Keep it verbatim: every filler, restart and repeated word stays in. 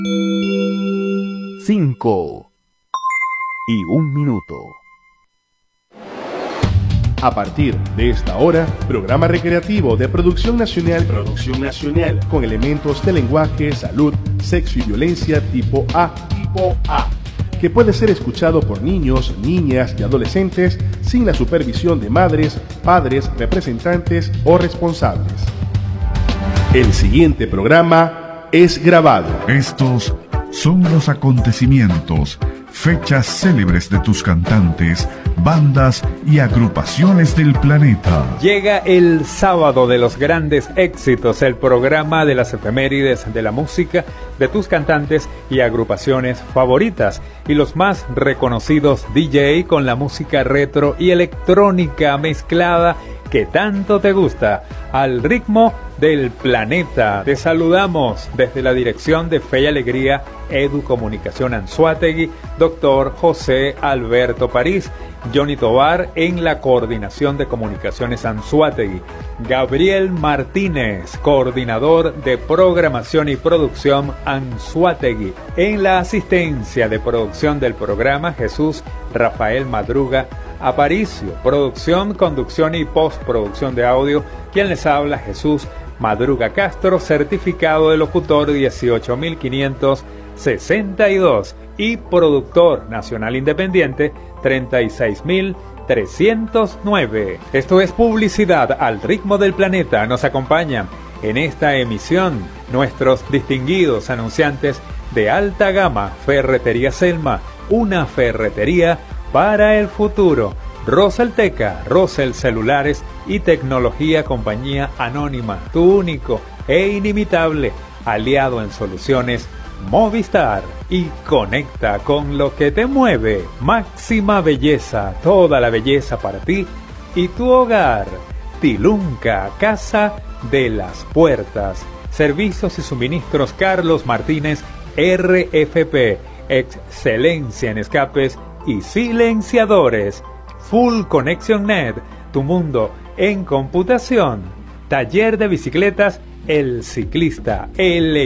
cinco y un minuto. A partir de esta hora, programa recreativo de Producción Nacional, Producción Nacional, con elementos de lenguaje, salud, sexo y violencia tipo A, tipo A, que puede ser escuchado por niños, niñas y adolescentes sin la supervisión de madres, padres, representantes o responsables. El siguiente programa es grabado. Estos son los acontecimientos, fechas célebres de tus cantantes, bandas y agrupaciones del planeta. Llega el sábado de los grandes éxitos, el programa de las efemérides de la música de tus cantantes y agrupaciones favoritas y los más reconocidos D J con la música retro y electrónica mezclada que tanto te gusta, al ritmo del planeta. Te saludamos desde la dirección de Fe y Alegría Edu Comunicación Anzoátegui, doctor José Alberto París, Johnny Tovar en la coordinación de comunicaciones Anzoátegui, Gabriel Martínez, coordinador de programación y producción Anzoátegui, en la asistencia de producción del programa Jesús Rafael Madruga Aparicio, producción, conducción y postproducción de audio, quien les habla Jesús Madruga Castro, certificado de locutor dieciocho mil quinientos sesenta y dos y productor nacional independiente treinta y seis mil trescientos nueve. Esto es publicidad al ritmo del planeta. Nos acompañan en esta emisión nuestros distinguidos anunciantes de alta gama, Ferretería Selma, una ferretería para el futuro. Roselteca, Rosel Celulares y Tecnología Compañía Anónima, tu único e inimitable aliado en soluciones Movistar. Y conecta con lo que te mueve. Máxima Belleza, toda la belleza para ti y tu hogar. Tilunca, Casa de las Puertas. Servicios y suministros Carlos Martínez R F P. Excelencia en escapes y silenciadores. Full Connection Net, tu mundo en computación. Taller de bicicletas El Ciclista, el